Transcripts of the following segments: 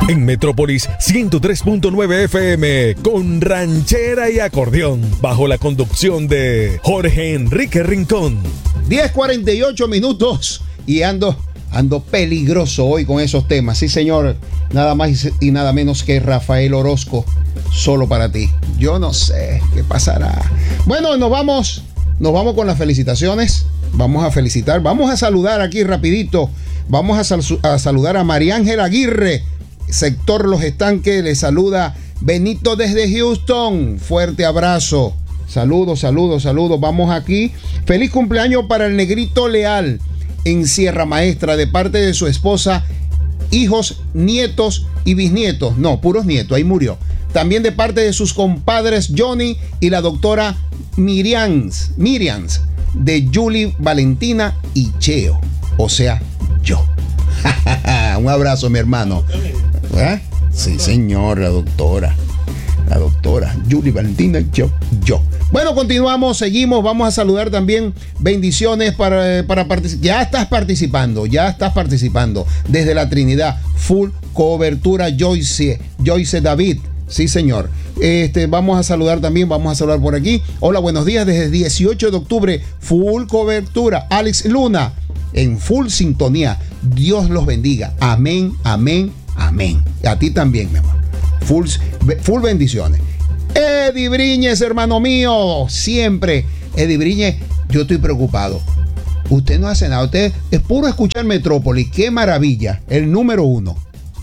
En Metrópolis 103.9 FM con ranchera y acordeón bajo la conducción de Jorge Enrique Rincón. 10:48 minutos y ando peligroso hoy con esos temas. Sí, señor, nada más y nada menos que Rafael Orozco, solo para ti. Yo no sé qué pasará. Bueno, nos vamos con las felicitaciones. Vamos a felicitar, vamos a saludar aquí rapidito. Vamos a saludar a María Ángela Aguirre, sector Los Estanques. Le saluda Benito desde Houston. Fuerte abrazo. Saludos. Vamos aquí. Feliz cumpleaños para el Negrito Leal en Sierra Maestra, de parte de su esposa, hijos, nietos y bisnietos. No, puros nietos, ahí murió. También de parte de sus compadres Johnny y la doctora Miriams, de Julie, Valentina y Cheo. O sea, yo. Un abrazo, mi hermano. ¿Eh? Sí, señor, la doctora Julie, Valentina, yo. Bueno, continuamos, seguimos. Vamos a saludar también. Bendiciones para participar. Ya estás participando desde la Trinidad. Full cobertura, Joyce David. Sí, señor. Vamos a saludar también, vamos a saludar por aquí. Hola, buenos días, desde 18 de octubre, full cobertura. Alex Luna, en full sintonía. Dios los bendiga. Amén. A ti también, mi amor. Full bendiciones. Eddie Briñez, hermano mío, siempre. Eddie Briñez, yo estoy preocupado. Usted no hace nada, usted es puro escuchar Metrópolis. Qué maravilla. El número uno,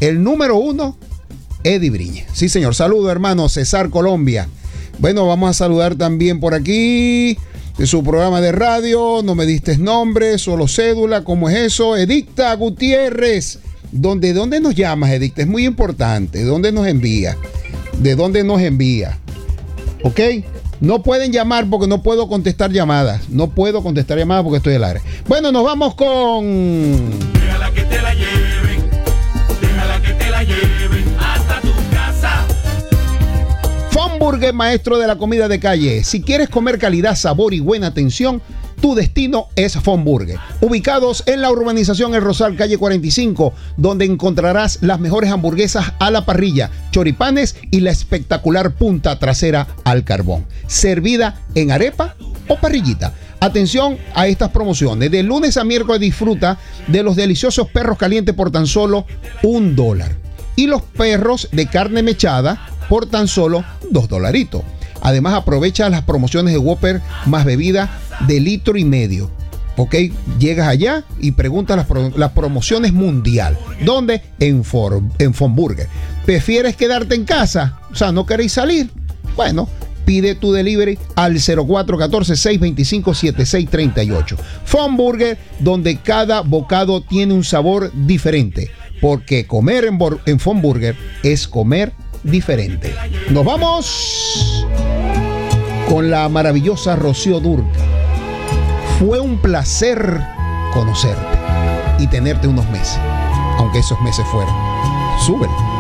Eddie Briñez. Sí, señor. Saludo, hermano César Colombia. Bueno, vamos a saludar también por aquí de su programa de radio. No me diste nombre, solo cédula. ¿Cómo es eso? Edicta Gutiérrez. ¿De dónde nos llamas, Edicta? Es muy importante. ¿De dónde nos envía? ¿Ok? No pueden llamar porque no puedo contestar llamadas. Porque estoy al aire. Bueno, nos vamos con... Déjala que te la lleven hasta tu casa. Fonburger, maestro de la comida de calle. Si quieres comer calidad, sabor y buena atención, tu destino es Fonburger. Ubicados en la urbanización El Rosal, calle 45, donde encontrarás las mejores hamburguesas a la parrilla, choripanes y la espectacular punta trasera al carbón. Servida en arepa o parrillita. Atención a estas promociones. De lunes a miércoles disfruta de los deliciosos perros calientes por tan solo $1. Y los perros de carne mechada por tan solo $2. Además, aprovecha las promociones de Whopper más bebida de 1,5 litros. ¿Ok? Llegas allá y preguntas las promociones mundial. ¿Dónde? En Fonburger. ¿Prefieres quedarte en casa? O sea, ¿no queréis salir? Bueno, pide tu delivery al 0414-625-7638. Fonburger, donde cada bocado tiene un sabor diferente. Porque comer en Fonburger es comer diferente. Nos vamos con la maravillosa Rocío Dúrcal. Fue un placer conocerte y tenerte unos meses, aunque esos meses fueron. Súbelo.